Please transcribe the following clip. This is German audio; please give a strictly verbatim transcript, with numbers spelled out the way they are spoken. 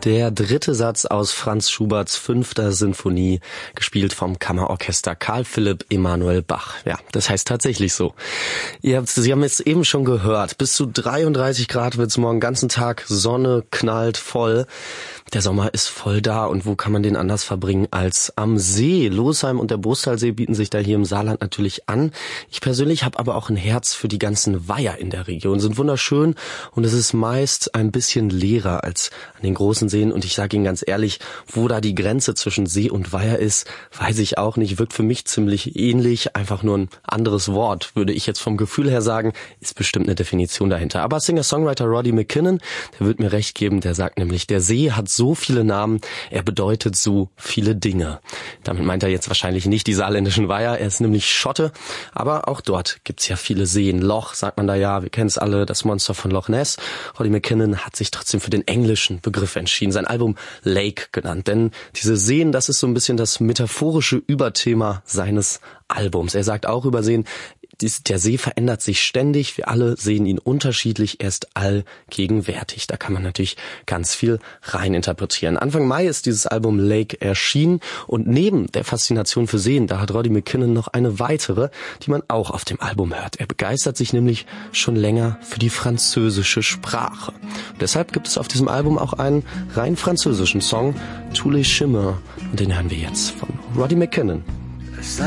Der dritte Satz aus Franz Schuberts fünfter Sinfonie, gespielt vom Kammerorchester Karl Philipp Emanuel Bach. Ja, das heißt tatsächlich so. Ihr habt, Sie haben es eben schon gehört. Bis zu dreiunddreißig Grad wird es morgen ganzen Tag. Sonne knallt voll. Der Sommer ist voll da. Und wo kann man den anders verbringen als am See? Losheim und der Brustalsee bieten sich da hier im Saarland natürlich an. Ich persönlich habe aber auch ein Herz für die ganzen Weiher in der Region. Sind wunderschön und es ist meist ein bisschen leerer als an den großen Seen. Und ich sage Ihnen ganz ehrlich, wo da die Grenze zwischen See und Weiher ist, weiß ich auch nicht. Wirkt für mich ziemlich ähnlich. Einfach nur ein anderes Wort, würde ich jetzt vom Gefühl her sagen. Ist bestimmt eine Definition dahinter. Aber Singer-Songwriter Roddy McKinnon, der wird mir recht geben. Der sagt nämlich, der See hat so viele Namen, er bedeutet so viele Dinge. Damit meint er jetzt wahrscheinlich nicht die saarländischen Weiher. Er ist nämlich Schotte. Aber auch dort gibt's ja viele Seen. Loch, sagt man da ja. Wir kennen es alle, das Monster von Loch Ness. Roddy McKinnon hat sich trotzdem für den englischen Begriff entschieden. Sein Album Lake genannt. Denn diese Seen, das ist so ein bisschen das metaphorische Überthema seines Albums. Er sagt auch über Seen, der See verändert sich ständig. Wir alle sehen ihn unterschiedlich. Er ist allgegenwärtig. Da kann man natürlich ganz viel reininterpretieren. Anfang Mai ist dieses Album Lake erschienen. Und neben der Faszination für Seen, da hat Roddy McKinnon noch eine weitere, die man auch auf dem Album hört. Er begeistert sich nämlich schon länger für die französische Sprache. Und deshalb gibt es auf diesem Album auch einen rein französischen Song, Tous les chemins. Und den hören wir jetzt von Roddy McKinnon.